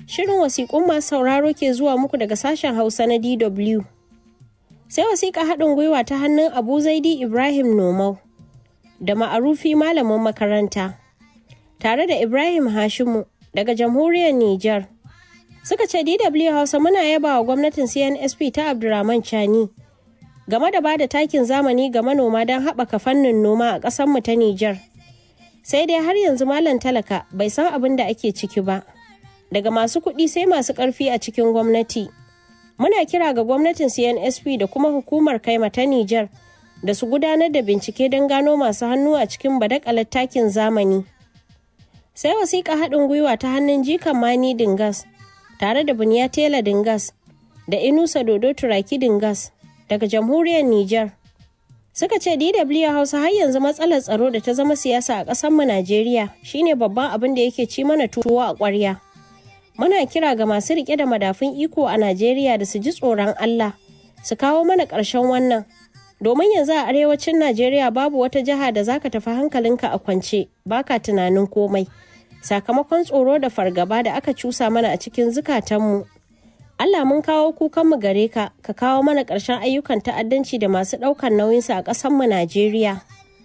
Shirin wasiƙun masu sauraro ke zuwa muku daga sashen Hausa na DW. Sai wasiƙa haɗin gwiwa ta hannun Abu Zaidi Ibrahim Nomau da Ma'arufi malamin makaranta, tare da Ibrahim Hashimu daga Jamhuriyar Nijar. Suka ce DW Hausa muna yaba wa gwamnatin CNSP ta Abdurrahman Chani game da bada takin zamani ga manoma don haɓaka fannin noma a ƙasarmu ta Nijar. Sai dai har yanzu malam talaka bai san abin da ake ciki ba. Daga masu kuɗi sai masu ƙarfi a cikin gwamnati. Muna kira ga gwamnatin CNSP da kuma hukumar kaima ta Nijar da su gudanar da bincike don gano masu hannu a cikin badakalar takin zamani. Sai wasiƙa haɗin gwiwa ta hannun Jikan Mani Dingas tare da Buniya Tela Dingas da Inusa Dodo Turaki Dingas daga Jamhuriyar Nijar. Suka ce DW Hausa har yanzu matsalar tsaro da ta zama siyasa a ƙasarmu Najeriya shine babban abin da yake ci mana tuwo a ƙwarya. Muna kira ga masu riƙe da madafun iko a Najeriya da su ji tsoron Allah, su kawo mana ƙarshen wannan. Domin yanzu a arewacin Najeriya babu wata jiha da zaka tafi hankalinka a kwance, baka tunanin komai. Sakamakon tsoro da fargaba da aka cusa mana a cikin zukatanmu. Allah mun kawo kukanmu gare ka, ka kawo mana ƙarshen ayyukan ta'addanci da masu ɗaukar nauyinsa a ƙasarmu Najeriya.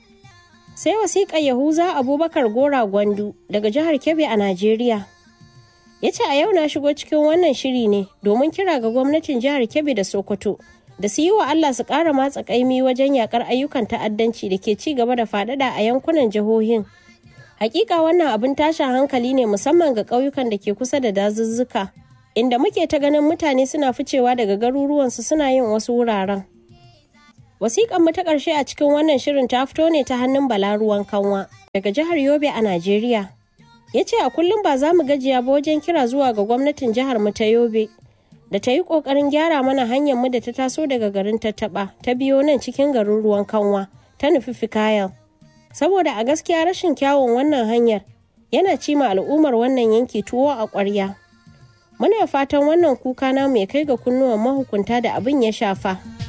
Sai wasiƙar Yahuza Abubakar Gora Gwandu daga jihar Kebbi a Najeriya. Ya ce a yau na shigo cikin wannan shiri ne domin kira ga gwamnatin jihar Kebbi da Sokoto da su yi wa Allah su ƙara matsa ƙaimi wajen yakar ayyukan ta'addanci da ke ci gaba da faɗaɗa a yankunan jihohin. Hakika wannan abin tashin hankali ne musamman ga ƙauyukan da ke kusa da dazuzzuka, inda muke ta ganin mutane suna ficewa daga garuruwansu suna yin wasu wuraren. Wasiƙan mu ta ƙarshe a cikin wannan shirin ta fito ne ta hannun Bala Ruwan Kanwa daga jihar Yobe a Najeriya. Ya ce a kullum ba za mu gajiya ba wajen kira zuwa ga gwamnatin jihar mu ta Yobe da ta yi ƙoƙarin gyara mana hanyar mu da ta taso daga garin Tattaɓa ta biyo nan cikin garin Ruwan Kanwa ta nufi Fikayel. Saboda a gaskiya rashin kyawun wannan hanyar yana ci ma al'ummar wannan yanki tuwo a ƙwarya. Muna fatan wannan kuka namu ya kai ga kunnuwan mahukunta da abin ya shafa.